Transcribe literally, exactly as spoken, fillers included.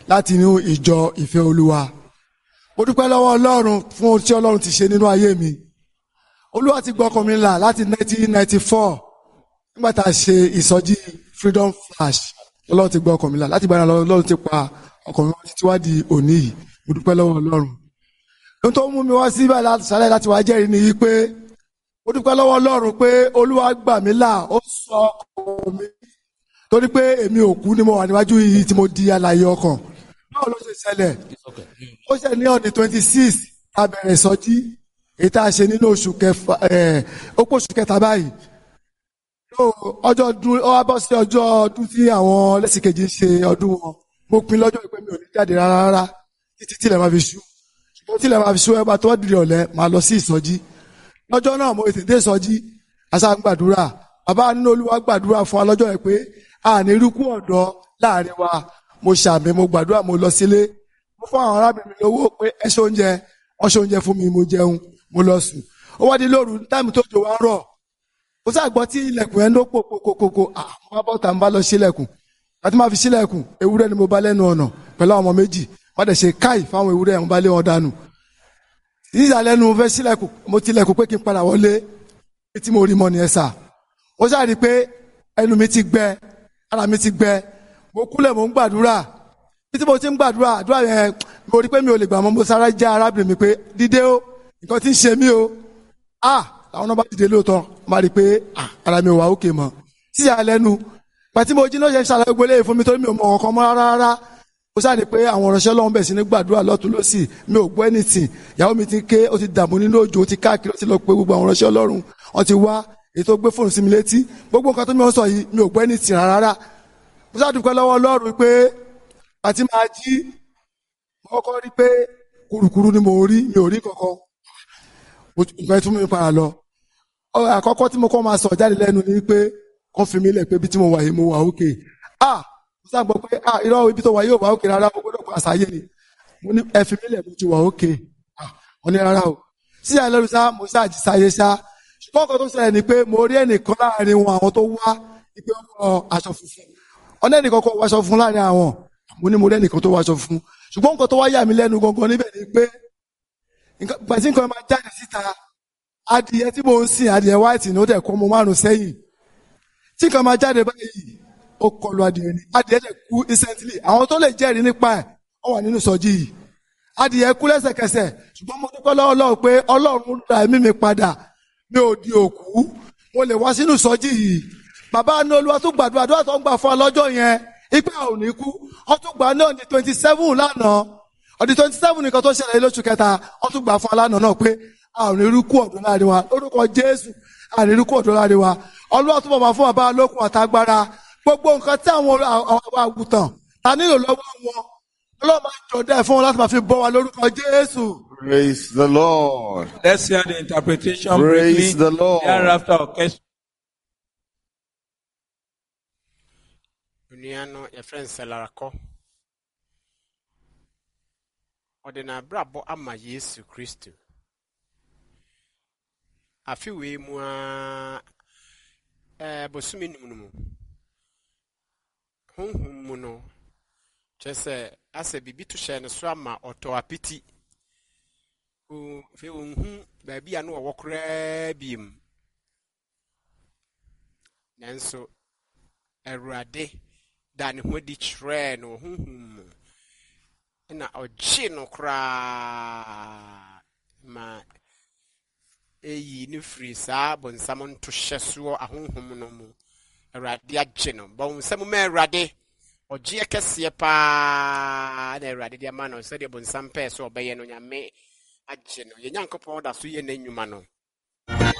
láti inú ìjọ ìfẹ́ Olúwa. Mo dúpẹ́ lọ́wọ́ Ọlọ́run fún ohun tí Ọlọ́run ti ṣe nínú ayé mi. Olúwa ti gbọ́ ọkàn mi là láti nineteen ninety-four nígbà tá a ṣe ìsọjí Freedom Flash. Ọlọ́run ti gbọ́ ọkàn mi là láti gbà náà Ọlọ́run ti pa ọkàn mi títí wá di òní yìí. Mo dúpẹ́ lọ́wọ́ Ọlọ́run. Ohun tó mú mi wá síbẹ̀ láti ṣàlàyé láti wá jẹ́rìí ni pé mo dúpẹ́ lọ́wọ́ Ọlọ́run pé Olúwa gbà mí là, ó sọ ọkàn mi torí pé èmi ò kú ni mo wà níwájú yìí tí mo di alààyè ọkàn. Báwo ló ṣe ṣẹlẹ̀? Ó ṣe ní ọ̀nì twenty six a bẹ̀rẹ̀ ìsọjí èyí tá a ṣe nínú oṣù kẹfà ẹ̀ ó pọ̀ oṣù kẹta báyìí. Ọjọ́ ọdún ó wá bọ́ sí ọjọ́ ọdún tí àwọn lẹ́sìn kejì ń ṣe ọdún wọn. Mo pin lọ́jọ́ ìpè mi ò ní jáde rárá rárá títí tílẹ̀ máa fi ṣú. Ṣùgbọ́n tílẹ̀ máa fi ṣú ẹ bá tó dìde ọ̀lẹ́ máa lọ sí ìsọjí. Lọ́jọ́ náà mo tètè dé ìsọjí àṣà ń gbàdúrà. Bàbá nínú Olúwa gbàdúrà fún wa lọ́jọ́ yẹn pé àní irúkú ọ̀dọ́ láàrin wa. Mo ṣàmì mo gbàdúrà mo lọ sílé. Mo fún àwọn arábìnrin mi lówó pé ẹ ṣe oúnjẹ wọ́n ṣe oúnjẹ fún mi mo jẹun mo lọ sùn. Ó wá di lóru táìmù tó jò wá ń rọ̀. Mo sá gbọ́ tí ilẹ̀kùn ẹ̀ ń dópò kókókókó àwọn abọ́ta ń bá lọ sílẹ̀kùn. Láti máa fi sílẹ̀kùn ewúrẹ́ ni mo bá lẹ́nu ọ̀nà pẹ̀lú àwọn ọmọ méjì. Wọ́n dẹ̀ ṣe káì fáwọn ewúrẹ́ wọn bá lé wọn dànù. Ìyàlẹ́nu mo fẹ́ sílẹ̀kùn mo tilẹ̀kùn pé kí n padà wọlé tí mo rí mọ́ ni ẹ sà. Ó ṣáà rí i pé ẹnu mi ti gbẹ ara mi ti gbẹ mo kúlẹ̀ mo ń gbàdúrà bí tí mo ti ń gbàdúrà àdúrà yẹn mo rí pé mi ò lè gbà mọ́ mo sára já arábìnrin mi pé dídé o nǹkan tí ń ṣe mí o ah àwọn náà bá dìde lóòótọ́ máa rí i pé ah ara mi ò wá òkè mọ́ síyàlẹ́nu pàtí mo jí náà ṣe ń ṣàlàyé gbélé fún mi torí mi ò mọ ọ̀kan mọ́ rárá rárá ó ṣáà rí i pé àwọn ọ̀rọ̀ṣẹ́ lọ́wọ́ bẹ̀ sí ní gbàdúrà lọ́tún lọ́sì mi ò gbọ́ anything ìyàwó mi ti ké ó ti dààmú nínú òjò ó ti káàkiri ó ti lọ pé gbogbo àwọn ọ̀rọ̀ṣẹ́ Ọlọ́run wọ́n ti wá èyí tó gbé fóònù sí mi létí gbogbo nǹkan tó mi ò sọ yìí mi ò gbọ́ anything rárá mo ṣáà dúpẹ́ lọ́wọ́ Ọlọ́run pé àti máa jí mo kọ́kọ́ rí pé kùrùkùrù ni mo rí mi ò rí kankan ìgbà tí mo mi para lọ ọ̀rọ̀ àkọ́kọ́ tí mo kọ́ máa sọ jáde lẹ́nu ni pé kọ́ fi mí lẹ̀ pé bí tí mo wà yìí mo wà òkè ah mo sáà gbọ́ pé ah irọ́ ibi tó wà yóò wà òkè rárá mo gbọ́dọ̀ pa àṣàyè ni mo ní ẹ fi mí lẹ̀ mo ti wà òkè ah wọ́n ní rárá o sí àlẹ́rú sá mo sáà jí sáyé sá ṣùgbọ́n nǹkan tó ṣẹlẹ̀ ni pé mo rí ẹnìkan láàrin wọn àwọn tó wá ipe ọkọ̀ aṣọ funfun ọ̀nà ẹnìkan kọ́ wáṣọ fún láàrin àwọn mo ní mo rí ẹnìkan tó wáṣọ fún ṣùgbọ́n nǹkan tó wá yà mí lẹ́nu gangan níbẹ̀ ni pé gbàtí nǹkan máa jáde síta adìyẹ tí mo ń sìn adìyẹ white ní ó dẹ̀ kọ́ mo márùn sẹ́yìn tí nǹkan máa jáde báyìí ó kọlu adìyẹ ni adìyẹ dẹ̀ kú instantly àwọn tó lè jẹ́rìí nípa ẹ̀ wọ́n wà nínú sọ́jí yìí adìyẹ kú lẹ́sẹ̀kẹsẹ̀ ṣùgbọ́n mo dúpẹ́ lọ́wọ́ Ọlọ́run pé Ọlọ́run ra ẹ̀mí mi padà mi ò di òkú mo lè wá sínú sọ́jí yìí bàbá ní Olúwa tó gbàdúrà àdúrà tó ń gbà fún ọlọ́jọ́ yẹn ipe ò ní kú ọtún gbà náà ní twenty seven lánàá ọdún twenty seven nìkan tó ṣẹlẹ̀ lóṣù kẹta ọtún gbà fún alánà náà pé a ò ní rí kú ọ̀dọ́ láàrin wa lórúkọ Jésù a ò ní rí kú ọ̀dọ́ láàrin wa Olúwa tó bàbá fún bàbá lókun àtagbára gbogbo nǹkan tí àwọn àgùntàn ta nílò lọ́wọ́ wọn Ọlọ́run máa jọ̀dá ẹ̀ fún wọn láti máa fi bọ́ wa lórúkọ Jésù. Praise the Lord. Let's hear the interpretation. Praise briefly. the Lord. Thereafter, orchestra. Uniano, your friend Selarako. Odena brabo ama Yesu Kristo. Afiwe mwa eh bosumi numunumu. Honhum mu no. Chese ase bibi to share no so ama oto apiti. O fe onhu ba bia no wo kra biem. Nanso Erade dan ho di kyerɛ no honhum na ɔgye no koraa ma eyi ne firi saa bonsam nto hyɛ soɔ ahonhom no mu Erade agye no bonsam ma Erade ɔgye kɛseɛ paa na Erade de ama no sɛ de bonsam pɛ so ɔbɛyɛ no nyame agye no yɛ nyankopɔn da so yɛ n'anwuma no